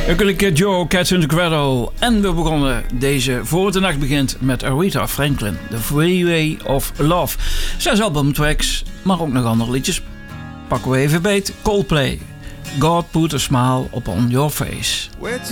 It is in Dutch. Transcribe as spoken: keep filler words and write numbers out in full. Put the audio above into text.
Ukkelijke Joe, Cats in the Cradle. En we begonnen deze voor de nacht begint met Aretha Franklin, The Freeway of Love. Zes albumtracks, maar ook nog andere liedjes. Pakken we even beet. Coldplay, God Put a Smile Upon Your Face. Where to